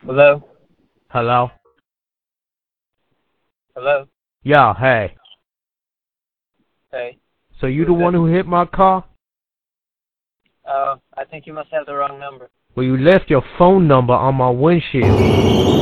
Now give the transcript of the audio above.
Hello? Hello? Hello? Yeah, hey. Hey. So you the Who's one this? who hit my car? I think you must have the wrong number. Well, you left your phone number on my windshield.